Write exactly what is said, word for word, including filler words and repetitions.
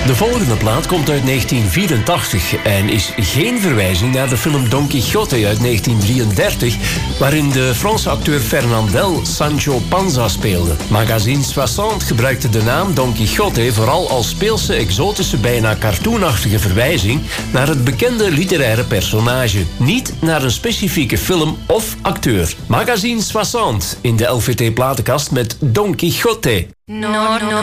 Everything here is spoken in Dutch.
De volgende plaat komt uit negentien vierentachtig en is geen verwijzing naar de film Don Quixote uit negentien drieëndertig, waarin de Franse acteur Fernandel Sancho Panza speelde. Magazine soixante gebruikte de naam Don Quixote vooral als speelse, exotische, bijna cartoonachtige verwijzing naar het bekende literaire personage, niet naar een specifieke film of acteur. Magazine soixante in de L V T-platenkast met Don Quixote. No, no.